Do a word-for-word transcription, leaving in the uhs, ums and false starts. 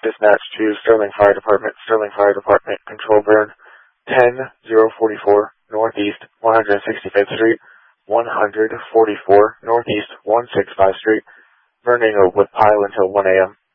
dispatch to Sterling Fire Department. Sterling Fire Department, control burn ten zero forty-four Northeast one hundred sixty-fifth Street, one forty-four Northeast one sixty-five Street, burning a wood pile until one a m